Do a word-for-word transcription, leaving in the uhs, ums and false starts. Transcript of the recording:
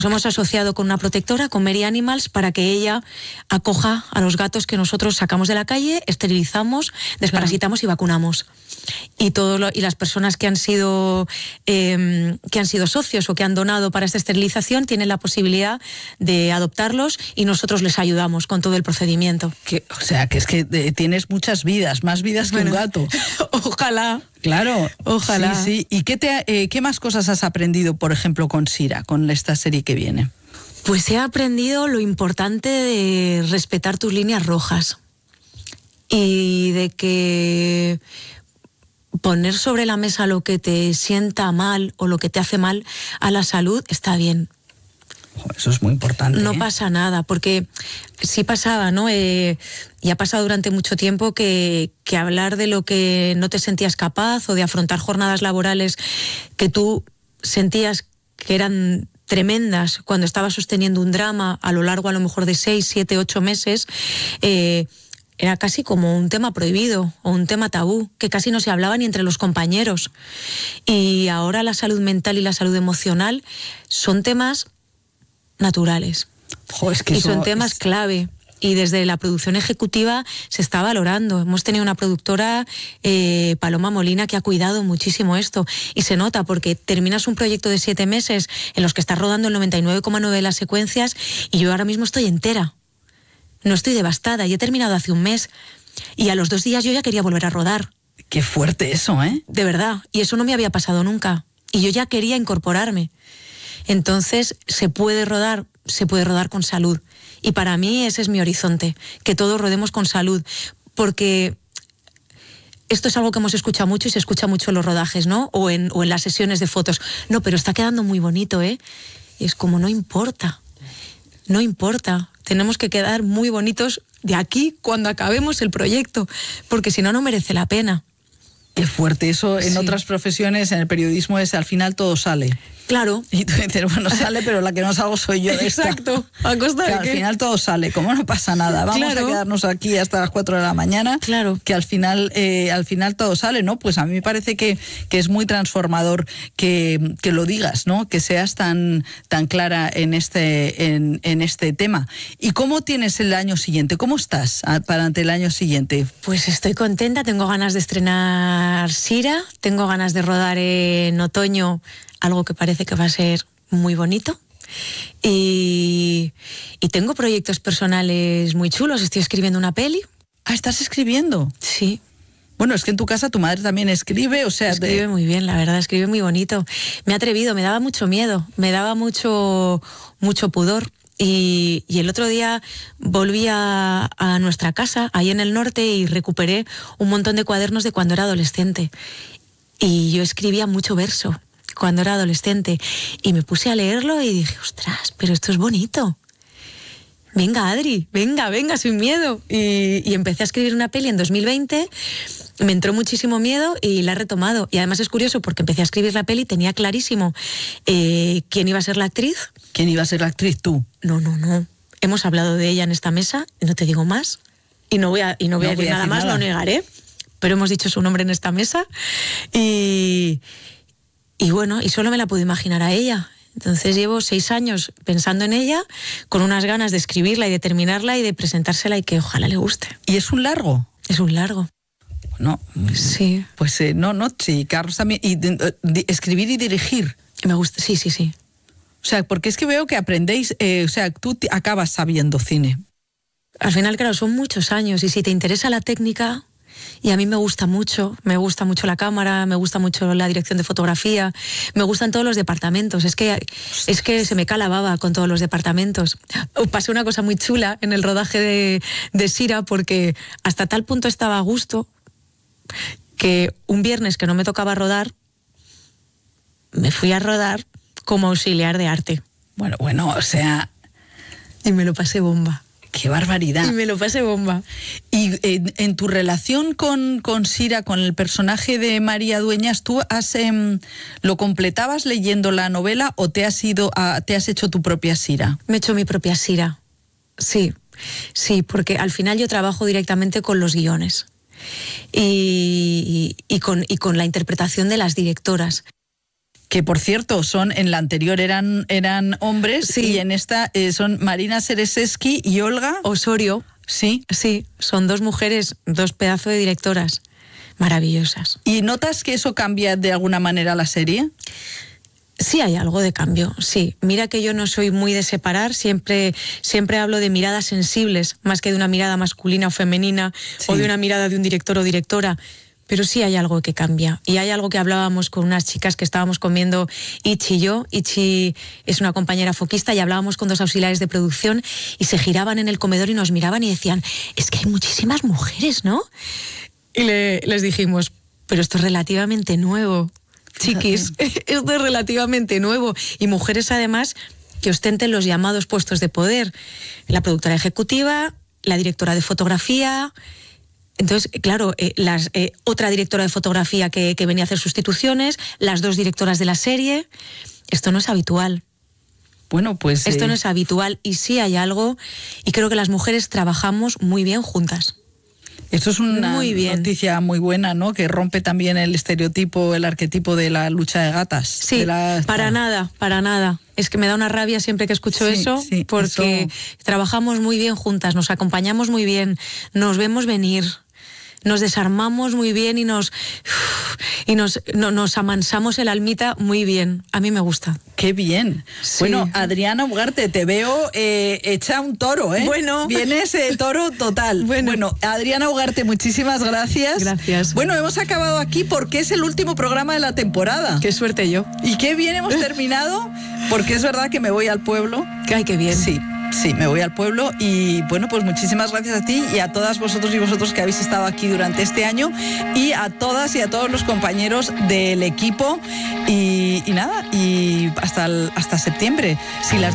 Nos hemos asociado con una protectora, con Mary Animals, para que ella acoja a los gatos que nosotros sacamos de la calle, esterilizamos, desparasitamos y vacunamos. Y todo lo, y las personas que han sido eh, que han sido socios o que han donado para esta esterilización tienen la posibilidad de adoptarlos y nosotros les ayudamos con todo el procedimiento. Que, o sea, que es que eh, tienes muchas vidas, más vidas que bueno, un gato. Ojalá. Claro, ojalá. Sí, sí. ¿Y qué, te, eh, qué más cosas has aprendido, por ejemplo, con Sira, con esta serie que viene? Pues he aprendido lo importante de respetar tus líneas rojas y de que poner sobre la mesa lo que te sienta mal o lo que te hace mal a la salud está bien. Eso es muy importante. No ¿eh? pasa nada, porque sí pasaba, ¿no? Eh, y ha pasado durante mucho tiempo que, que hablar de lo que no te sentías capaz o de afrontar jornadas laborales que tú sentías que eran tremendas cuando estabas sosteniendo un drama a lo largo a lo mejor de seis, siete, ocho meses, eh, era casi como un tema prohibido o un tema tabú, que casi no se hablaba ni entre los compañeros. Y ahora la salud mental y la salud emocional son temas naturales. Jo, es que y son eso temas es... clave. Y desde la producción ejecutiva se está valorando. Hemos tenido una productora, eh, Paloma Molina, que ha cuidado muchísimo esto. Y se nota porque terminas un proyecto de siete meses en los que estás rodando el noventa y nueve coma nueve de las secuencias y yo ahora mismo estoy entera. No estoy devastada y he terminado hace un mes. Y a los dos días yo ya quería volver a rodar. Qué fuerte eso, ¿eh? De verdad. Y eso no me había pasado nunca. Y yo ya quería incorporarme. Entonces, se puede rodar, se puede rodar con salud. Y para mí ese es mi horizonte, que todos rodemos con salud, porque esto es algo que hemos escuchado mucho y se escucha mucho en los rodajes, ¿no? O en, o en las sesiones de fotos. No, pero está quedando muy bonito, ¿eh? Y es como, no importa, no importa. Tenemos que quedar muy bonitos de aquí cuando acabemos el proyecto, porque si no, no merece la pena. Qué fuerte, eso en sí. Otras profesiones, en el periodismo es al final todo sale. Claro. Y tú dices, bueno, sale, pero la que no salgo soy yo de esta. Exacto. ¿A costa de que qué? Al final todo sale, como no pasa nada. Vamos claro. a quedarnos aquí hasta las cuatro de la mañana. Claro. Que al final, eh, al final todo sale, ¿no? Pues a mí me parece que, que es muy transformador que, que lo digas, ¿no? Que seas tan, tan clara en este, en, en este tema. ¿Y cómo tienes el año siguiente? ¿Cómo estás para ante el año siguiente? Pues estoy contenta, tengo ganas de estrenar Sira, tengo ganas de rodar en otoño algo que parece que va a ser muy bonito. Y, y tengo proyectos personales muy chulos. Estoy escribiendo una peli. Ah, ¿estás escribiendo? Sí. Bueno, es que en tu casa tu madre también escribe, o sea... Escribe de... muy bien, la verdad, escribe muy bonito. Me he atrevido, me daba mucho miedo, me daba mucho, mucho pudor. Y, y el otro día volví a, a nuestra casa, ahí en el norte, y recuperé un montón de cuadernos de cuando era adolescente. Y yo escribía mucho verso cuando era adolescente. Y me puse a leerlo y dije, ostras, pero esto es bonito. Venga, Adri, venga, venga, sin miedo. Y, y empecé a escribir una peli en dos mil veinte, me entró muchísimo miedo y la he retomado. Y además es curioso porque empecé a escribir la peli, tenía clarísimo eh, quién iba a ser la actriz. ¿Quién iba a ser la actriz? ¿Tú? No, no, no. Hemos hablado de ella en esta mesa, no te digo más. Y no voy a, y no voy no a decir voy a nada decir más, nada. Lo negaré. Pero hemos dicho su nombre en esta mesa. Y, y bueno, y solo me la puedo imaginar a ella. Entonces llevo seis años pensando en ella, con unas ganas de escribirla y de terminarla y de presentársela y que ojalá le guste. ¿Y es un largo? Es un largo. No, sí. Pues eh, no, no, sí, Carlos también. Y de, de, escribir y dirigir. Me gusta, sí, sí, sí. O sea, porque es que veo que aprendéis, eh, o sea, tú te acabas sabiendo cine. Al final, claro, son muchos años y si te interesa la técnica... Y a mí me gusta mucho, me gusta mucho la cámara, me gusta mucho la dirección de fotografía, me gustan todos los departamentos, es que, es que se me cala baba con todos los departamentos. Pasé una cosa muy chula en el rodaje de, de Sira porque hasta tal punto estaba a gusto que un viernes que no me tocaba rodar, me fui a rodar como auxiliar de arte. Bueno, bueno, o sea... Y me lo pasé bomba. ¡Qué barbaridad! Y me lo pasé bomba. Y en, en tu relación con, con Sira, con el personaje de María Dueñas, ¿tú has, eh, lo completabas leyendo la novela o te has, ido a, te has hecho tu propia Sira? Me he hecho mi propia Sira, sí. Sí, porque al final yo trabajo directamente con los guiones y, y, con, y con la interpretación de las directoras. que por cierto son, en la anterior eran, eran hombres, sí. y en esta eh, son Marina Sereseski y Olga Osorio. Sí. Sí, son dos mujeres, dos pedazos de directoras maravillosas. ¿Y notas que eso cambia de alguna manera la serie? Sí hay algo de cambio, sí. Mira que yo no soy muy de separar, siempre, siempre hablo de miradas sensibles, más que de una mirada masculina o femenina, sí. o de una mirada de un director o directora. Pero sí hay algo que cambia. Y hay algo que hablábamos con unas chicas que estábamos comiendo, Ichi y yo. Ichi es una compañera foquista, y hablábamos con dos auxiliares de producción y se giraban en el comedor y nos miraban y decían, es que hay muchísimas mujeres, ¿no? Y le, les dijimos, pero esto es relativamente nuevo, chiquis. Esto es relativamente nuevo. Y mujeres, además, que ostenten los llamados puestos de poder. La productora ejecutiva, la directora de fotografía... Entonces, claro, eh, las, eh, otra directora de fotografía que, que venía a hacer sustituciones, las dos directoras de la serie. Esto no es habitual. Bueno, pues... Esto eh... no es habitual, y sí hay algo, y creo que las mujeres trabajamos muy bien juntas. Esto es una muy bien. noticia muy buena, ¿no? Que rompe también el estereotipo, el arquetipo de la lucha de gatas. Sí, de la... para nada, para nada. Es que me da una rabia siempre que escucho sí, eso, sí, porque eso... trabajamos muy bien juntas, nos acompañamos muy bien, nos vemos venir, nos desarmamos muy bien y nos y nos, no, nos amansamos el almita muy bien. A mí me gusta. ¡Qué bien! Sí. Bueno, Adriana Ugarte, te veo eh, hecha un toro, ¿eh? Bueno. Vienes eh, toro total. Bueno. bueno, Adriana Ugarte, muchísimas gracias. Gracias. Bueno, hemos acabado aquí porque es el último programa de la temporada. ¡Qué suerte yo! Y qué bien hemos terminado, porque es verdad que me voy al pueblo. ¡Ay, qué bien! Sí. Sí, me voy al pueblo y bueno, pues muchísimas gracias a ti y a todas vosotros y vosotros que habéis estado aquí durante este año, y a todas y a todos los compañeros del equipo, y, y nada, y hasta, el, hasta septiembre. Si las